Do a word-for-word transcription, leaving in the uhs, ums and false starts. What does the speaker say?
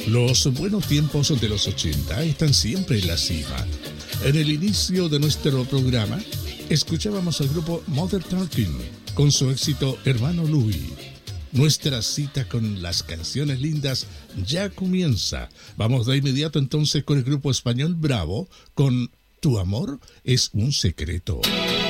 Los buenos tiempos de los ochenta están siempre en la cima. En el inicio de nuestro programa, escuchábamos al grupo Mother Talking con su éxito Hermano Louis. Nuestra cita con las canciones lindas ya comienza. Vamos de inmediato entonces con el grupo español Bravo con Tu amor es un secreto.